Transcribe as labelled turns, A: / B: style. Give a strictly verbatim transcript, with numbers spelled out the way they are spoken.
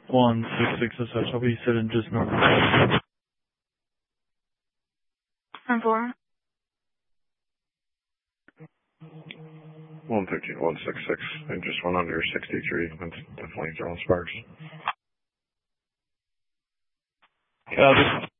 A: one six six S H. I'll be sitting just north of
B: ten four.
C: one thirteen one six six, and just went under sixty-three. That's definitely throwing sparks.
A: Yeah, this